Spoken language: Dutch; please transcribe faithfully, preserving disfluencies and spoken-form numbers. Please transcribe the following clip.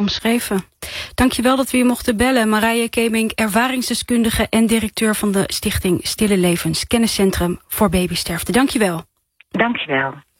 omschreven. Dankjewel dat we je mochten bellen. Marije Kemink, ervaringsdeskundige en directeur van de stichting Stille Levens, kenniscentrum voor babysterfte. Dankjewel. Dankjewel.